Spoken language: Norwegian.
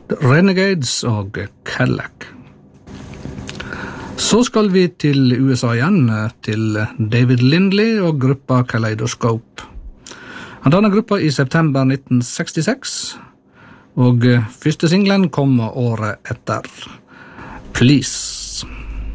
The Renegades og Cadillac. Så skal vi til USA igjen, til David Lindley og gruppa Kaleidoscope. Han dannet gruppa i september 1966, og første singlen kom året etter. Please.